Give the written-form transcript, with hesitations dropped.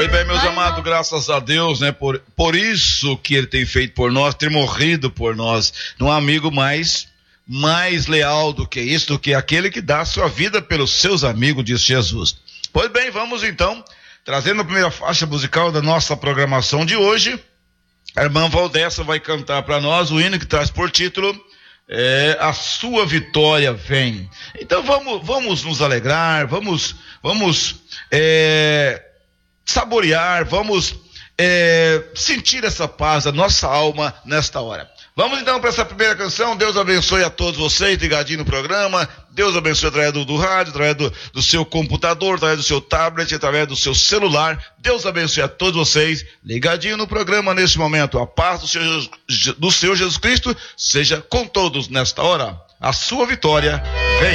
Pois bem, meus amados, graças a Deus, né, por isso que ele tem feito por nós, ter morrido por nós. Não há amigo mais leal do que isso, do que aquele que dá a sua vida pelos seus amigos, diz Jesus. Pois bem, vamos então, trazendo a primeira faixa musical da nossa programação de hoje. A irmã Valdessa vai cantar para nós o hino que traz por título A Sua Vitória Vem. Então vamos nos alegrar, vamos saborear, vamos sentir essa paz da nossa alma nesta hora. Vamos então para essa primeira canção. Deus abençoe a todos vocês ligadinho no programa. Deus abençoe através do rádio, através do seu computador, através do seu tablet, através do seu celular. Deus abençoe a todos vocês ligadinho no programa neste momento. A paz do Senhor Jesus Cristo seja com todos nesta hora. A sua vitória vem.